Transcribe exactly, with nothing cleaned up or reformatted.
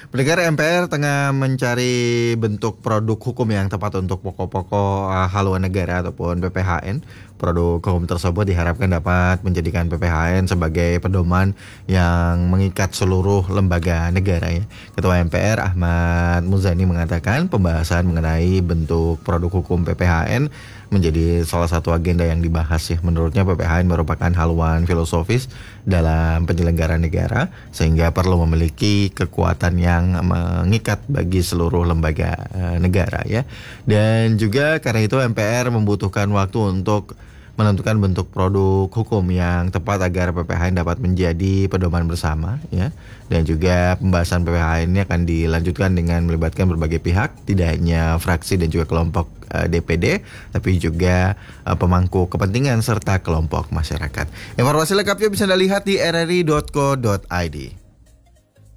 Pendengar, M P R tengah mencari bentuk produk hukum yang tepat untuk pokok-pokok uh, haluan negara ataupun P P H N. Produk hukum tersebut diharapkan dapat menjadikan P P H N sebagai pedoman yang mengikat seluruh lembaga negara ya. Ketua M P R Ahmad Muzani mengatakan pembahasan mengenai bentuk produk hukum P P H N menjadi salah satu agenda yang dibahas ya. Menurutnya P P H N merupakan haluan filosofis dalam penyelenggaraan negara sehingga perlu memiliki kekuatan yang mengikat bagi seluruh lembaga uh, negara ya. Dan juga karena itu M P R membutuhkan waktu untuk menentukan bentuk produk hukum yang tepat agar P P H N dapat menjadi pedoman bersama ya. Dan juga pembahasan P P H N ini akan dilanjutkan dengan melibatkan berbagai pihak, tidak hanya fraksi dan juga kelompok uh, D P D, tapi juga uh, pemangku kepentingan serta kelompok masyarakat. Informasi lengkapnya bisa Anda lihat di r r i dot co dot i d.